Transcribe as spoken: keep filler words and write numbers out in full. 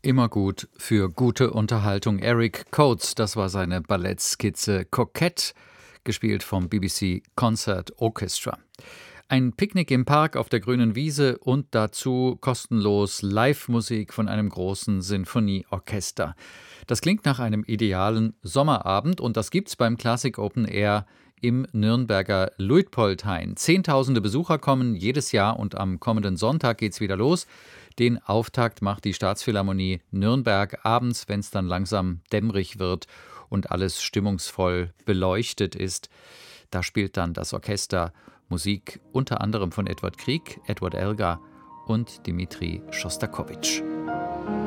Immer gut für gute Unterhaltung. Eric Coates, das war seine Ballettskizze Coquette, gespielt vom B B C Concert Orchestra. Ein Picknick im Park auf der grünen Wiese und dazu kostenlos Live-Musik von einem großen Sinfonieorchester. Das klingt nach einem idealen Sommerabend und das gibt's beim Classic Open Air im Nürnberger Luitpoldhain. Zehntausende Besucher kommen jedes Jahr und am kommenden Sonntag geht's wieder los. Den Auftakt macht die Staatsphilharmonie Nürnberg abends, wenn es dann langsam dämmerig wird und alles stimmungsvoll beleuchtet ist. Da spielt dann das Orchester Musik unter anderem von Edward Grieg, Edward Elgar und Dmitri Schostakowitsch.